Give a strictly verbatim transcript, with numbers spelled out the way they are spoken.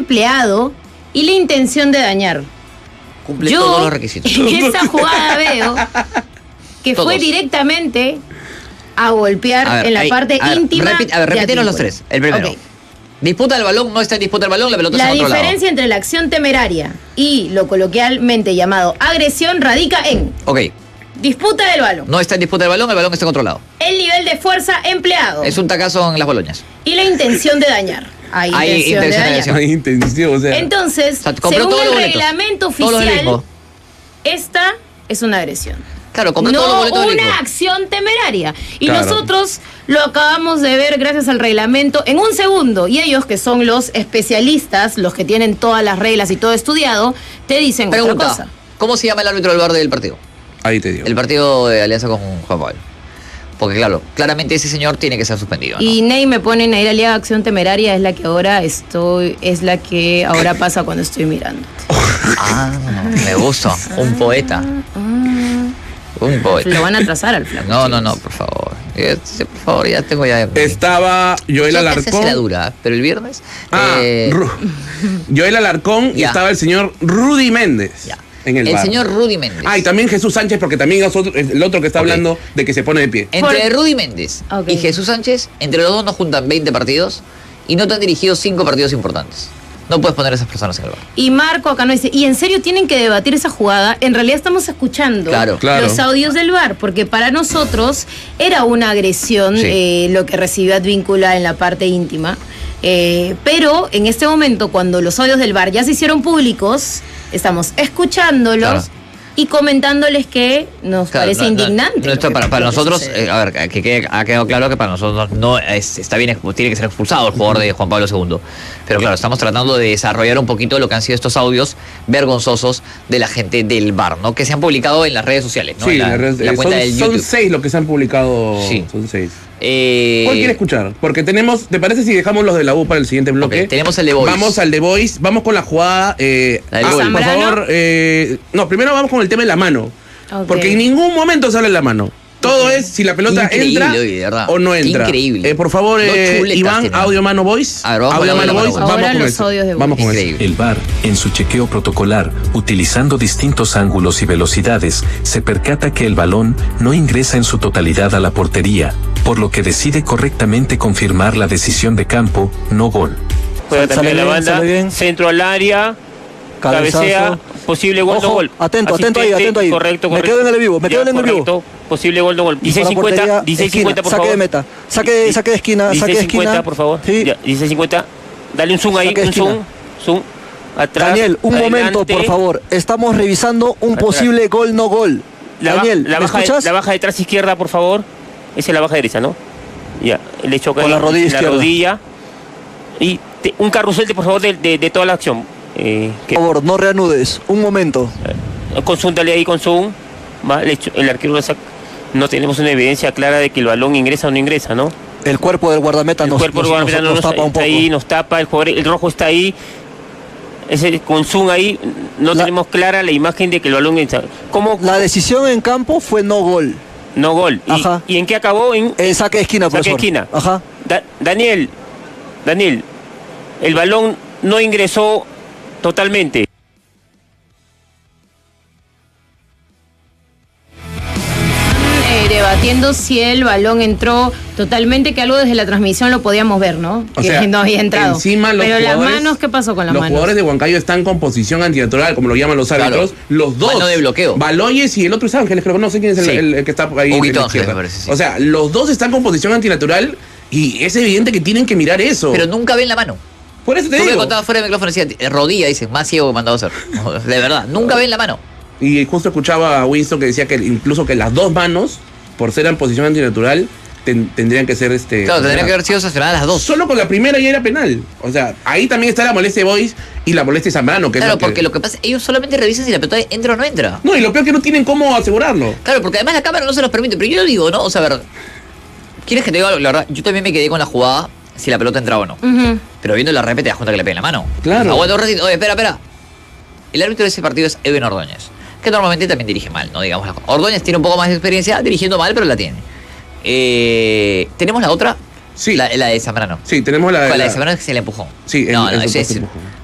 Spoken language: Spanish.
empleado y la intención de dañar. Cumple Yo, todos los requisitos. En esa jugada veo que Todos. fue directamente a golpear A ver, en la ahí, parte a ver, íntima. repite- a ver, de repítenos los Advíncula. tres. El primero. Ok. Disputa del balón, no está en disputa del balón, la pelota La está en otro diferencia lado. entre la acción temeraria y lo coloquialmente llamado agresión radica en Ok, disputa del balón, no está en disputa del balón, el balón está en otro lado. el nivel de fuerza empleado Es un tacazo en las boloñas. y la intención de dañar. Hay Hay intención de intención de dañar. agresión. Hay intención, o sea. Entonces, O sea, compró según todos el los boletos. reglamento Todos los del oficial, Expo. esta es una agresión. Claro, compró No todos los boletos del una Expo. acción temeraria. Y Claro. nosotros lo acabamos de ver gracias al reglamento en un segundo. Y ellos, que son los especialistas, los que tienen todas las reglas y todo estudiado, te dicen otra cosa. Pregunta, ¿cómo se llama el árbitro del bar del partido? Ahí te digo. El partido de alianza con Juan Pablo. Porque claro, claramente ese señor tiene que ser suspendido, ¿no? Y Ney me pone Nair Aliaga acción temeraria, es la que ahora estoy, es la que ahora pasa cuando estoy mirando. Ah, me gusta. Un poeta. Un poeta. Lo van a atrasar al flaco. No, no, no, por favor. Eh, sí, por favor, ya tengo ya. Estaba Joel Yo pensé Alarcón. la dura, pero el viernes. Ah, eh, Ru- Joel Alarcón y Ya. estaba el señor Rudy Méndez. ya. En el, el bar. señor Rudy Méndez. Ah, y también Jesús Sánchez, porque también es otro- es el otro que está Ok. hablando de que se pone de pie. Entre Por- Rudy Méndez Ok. y Jesús Sánchez, entre los dos nos juntan veinte partidos y no te han dirigido cinco partidos importantes. No puedes poner a esas personas en el bar. Y Marco acá nos dice, y en serio tienen que debatir esa jugada. En realidad estamos escuchando Claro. Claro. los audios del V A R, porque para nosotros era una agresión Sí. eh, lo que recibió Advíncula en la parte íntima. Eh, pero en este momento, cuando los audios del V A R ya se hicieron públicos, estamos escuchándolos Claro. y comentándoles que nos Claro, parece no, no, indignante. no, lo esto que- para, para lo que nosotros, sucede. eh, a ver, que quede, ha quedado claro que para nosotros no es, está bien, tiene que ser expulsado el jugador de Juan Pablo segundo. Pero claro, estamos tratando de desarrollar un poquito lo que han sido estos audios vergonzosos de la gente del V A R, ¿no? Que se han publicado en las redes sociales, ¿no? Sí, en la, la red- la eh, cuenta son, del son YouTube. seis los que se han publicado. Sí. Son seis. Eh, ¿Cuál quiere escuchar? Porque tenemos, ¿te parece si dejamos los de la U para el siguiente bloque? ok, tenemos el de Boys. Vamos al de Boys, vamos con la jugada. Eh, La del ah, Boys. por ¿Zambrano? favor, eh, no, primero vamos con el tema de la mano. Ok. Porque en ningún momento sale la mano. Todo es si la pelota Increíble, entra oye, de verdad. o no entra. Increíble. Eh, por favor, Dos eh, chuletas Iván, tiene. audio mano voice. A ver, vamos audio con mano audio voice. mano Vamos voice. con Ahora eso. los audios de Vamos con eso. Increíble. El V A R, en su chequeo protocolar, utilizando distintos ángulos y velocidades, se percata que el balón no ingresa en su totalidad a la portería, por lo que decide correctamente confirmar la decisión de campo, no gol. Juega Sale también la bien, banda, sale bien. centro al área, Cabezazo. cabecea, posible gol, Ojo, no gol. atento, atento ahí, Asistente, atento ahí. Correcto, Me correcto. quedo en el vivo, me Ya, quedo en el vivo. correcto, posible gol, no gol. Dispara dieciséis cincuenta, portería, dieciséis cincuenta, por esquina, favor. saque de meta. Saque- saque de esquina, saque de dieciséis cincuenta, esquina. por favor. Sí. Ya, dieciséis cincuenta. Dale un zoom ahí, Saque de un zoom, esquina. zoom. Atrás, Daniel, un adelante. momento, por favor. Estamos revisando un Atrás. posible gol, no gol. La, ba- Daniel, la ¿me baja, de- escuchas? la baja detrás izquierda, por favor. Esa es la baja derecha, ¿no? Ya, le choca Con ahí la rodilla en la izquierda. rodilla. Y te- un carrusel, de, por favor, de, de- de toda la acción. Eh, que- Por favor, no reanudes. Un momento. Consúltale ahí con Zoom. Va, el, hecho- el arquero lo saca. No tenemos una evidencia clara de que el balón ingresa o no ingresa, ¿no? El cuerpo del guardameta El nos, cuerpo nos- del nos- guardameta nos no tapa un está poco. ahí, nos tapa, el, jugador, el rojo está ahí. Ese, con Zoom ahí no La- tenemos clara la imagen de que el balón ingresa. ¿Cómo? La decisión en campo fue no gol. No gol. ¿Y, Ajá. ¿Y en qué acabó? En En saque de esquina, saque de profesor. esquina. Ajá. Da- Daniel, Daniel, el balón no ingresó totalmente. Eh, debatiendo si el balón entró totalmente, que algo desde la transmisión lo podíamos ver, ¿no? O que sea, no había entrado. encima los Pero las jugadores- manos, ¿qué pasó con las los manos? jugadores de Huancayo están con posición antinatural, como lo llaman los Claro. árbitros. Los dos. Mano de bloqueo. Baloyes y el otro es Ángeles, creo que no sé quién es el, Sí. el- el que está ahí. Huguito en la Ángeles, izquierda. me parece, sí. O sea, los dos están con posición antinatural y es evidente que tienen que mirar eso. Pero nunca ven la mano. Por eso te Tú me digo. contabas fuera de micrófono, decía, eh, rodilla, dicen, más ciego que mandado a hacer. No, de verdad, nunca ven la mano. Y justo escuchaba a Winston que decía que incluso que las dos manos, por ser en posición antinatural, ten- tendrían que ser este. Claro, tendrían que sancionadas. haber sido sancionadas las dos. Solo con la primera ya era penal. O sea, ahí también está la molestia de Boys y la molestia de Zambrano. Que es Claro, lo que- porque lo que pasa, ellos solamente revisan si la pelota entra o no entra. No, y lo peor es que no tienen cómo asegurarlo. Claro, porque además la cámara no se los permite. Pero yo digo, ¿no? O sea, a ver, ¿quieres que te diga algo? La verdad, yo también me quedé con la jugada si la pelota entraba o no. Ujú. Pero viendo la repete te das cuenta que le pega en la mano. Claro. Aguanta un ratito. Oye, espera, espera. El árbitro de ese partido es Edwin Ordóñez, que normalmente también dirige mal, ¿no? Digamos, Ordóñez tiene un poco más de experiencia dirigiendo mal, pero la tiene. Eh, ¿Tenemos la otra? Sí. La, la de Zambrano. Sí, tenemos la, ¿Cuál, la la- de Zambrano es que se le empujó. Sí, el- no, el no, ese es, supuesto empujón.